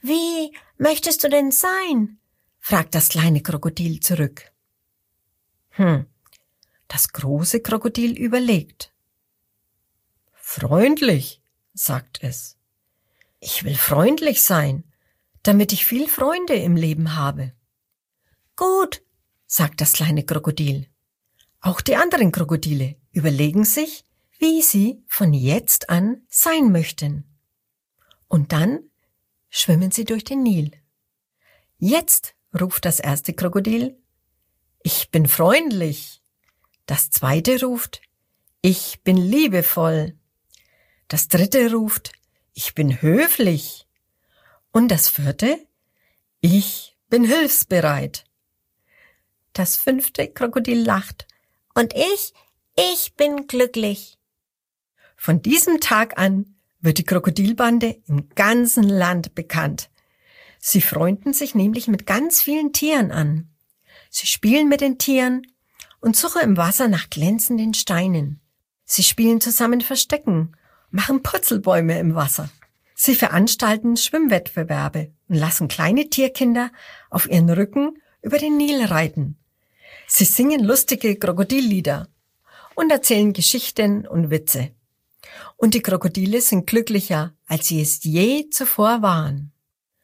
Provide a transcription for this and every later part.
Wie möchtest du denn sein? Fragt das kleine Krokodil zurück. Das große Krokodil überlegt. Freundlich, sagt es. Ich will freundlich sein, damit ich viel Freunde im Leben habe. Gut, sagt das kleine Krokodil. Auch die anderen Krokodile überlegen sich, wie sie von jetzt an sein möchten. Und dann schwimmen sie durch den Nil. Jetzt ruft das erste Krokodil, ich bin freundlich. Das zweite ruft, ich bin liebevoll. Das dritte ruft, ich bin höflich. Und das vierte, ich bin hilfsbereit. Das fünfte Krokodil lacht. Und ich bin glücklich. Von diesem Tag an wird die Krokodilbande im ganzen Land bekannt. Sie freunden sich nämlich mit ganz vielen Tieren an. Sie spielen mit den Tieren und suchen im Wasser nach glänzenden Steinen. Sie spielen zusammen Verstecken, machen Purzelbäume im Wasser. Sie veranstalten Schwimmwettbewerbe und lassen kleine Tierkinder auf ihren Rücken über den Nil reiten. Sie singen lustige Krokodillieder und erzählen Geschichten und Witze. Und die Krokodile sind glücklicher, als sie es je zuvor waren.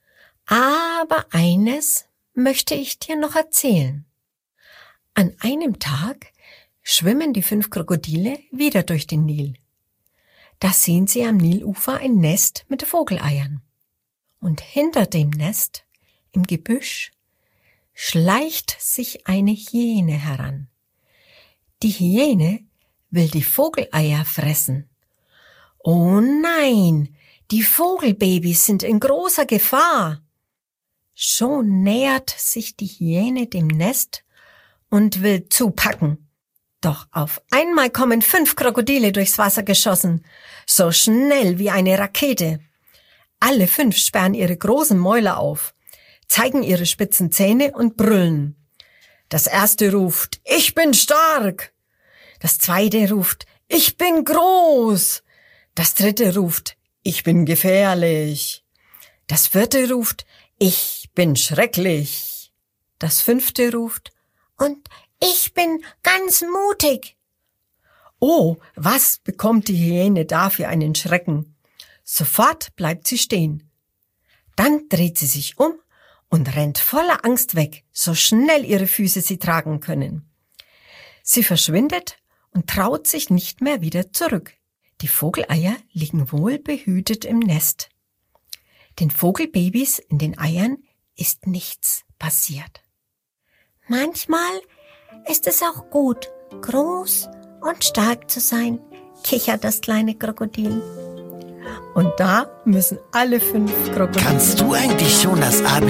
Aber eines möchte ich dir noch erzählen. An einem Tag schwimmen die 5 Krokodile wieder durch den Nil. Da sehen sie am Nilufer ein Nest mit Vogeleiern. Und hinter dem Nest, im Gebüsch, schleicht sich eine Hyäne heran. Die Hyäne will die Vogeleier fressen. Oh nein, die Vogelbabys sind in großer Gefahr. Schon nähert sich die Hyäne dem Nest und will zupacken. Doch auf einmal kommen 5 Krokodile durchs Wasser geschossen, so schnell wie eine Rakete. Alle 5 sperren ihre großen Mäuler auf, zeigen ihre spitzen Zähne und brüllen. Das erste ruft, ich bin stark. Das zweite ruft, ich bin groß. Das dritte ruft, ich bin gefährlich. Das vierte ruft, ich bin schrecklich. Das fünfte ruft, und ich bin ganz mutig. Oh, was bekommt die Hyäne da für einen Schrecken? Sofort bleibt sie stehen. Dann dreht sie sich um und rennt voller Angst weg, so schnell ihre Füße sie tragen können. Sie verschwindet und traut sich nicht mehr wieder zurück. Die Vogeleier liegen wohlbehütet im Nest. Den Vogelbabys in den Eiern ist nichts passiert. Manchmal ist es auch gut, groß und stark zu sein, kichert das kleine Krokodil. Und da müssen alle 5 Krokodile... Kannst du eigentlich schon das ABC